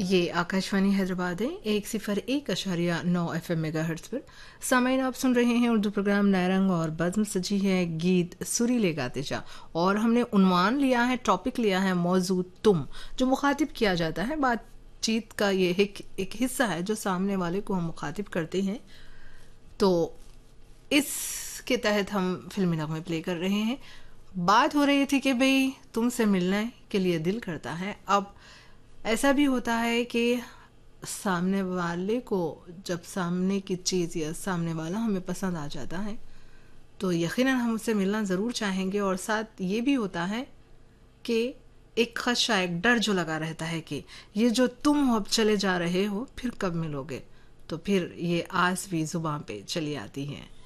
ये आकाशवाणी हैदराबाद है 101.9 FM megahertz पर। सामईन आप सुन रहे हैं उर्दू प्रोग्राम नायरंग और बज़्म सजी है गीत सुरीले गाते जा। और हमने उन्वान लिया है, टॉपिक लिया है मौजू तुम, जो मुखातिब किया जाता है। बातचीत का ये एक हिस्सा है जो सामने वाले को हम मुखातिब करते हैं। तो इसके तहत हम फिल्मी नगमे प्ले कर रहे हैं। बात हो रही थी कि भाई तुमसे मिलने के लिए दिल करता है। अब ऐसा भी होता है कि सामने वाले को जब सामने की चीज़ या सामने वाला हमें पसंद आ जाता है तो यकीनन हम उससे मिलना ज़रूर चाहेंगे। और साथ ये भी होता है कि एक खदशा, एक डर जो लगा रहता है कि ये जो तुम हो अब चले जा रहे हो, फिर कब मिलोगे। तो फिर ये आस भी ज़ुबान पे चली आती है।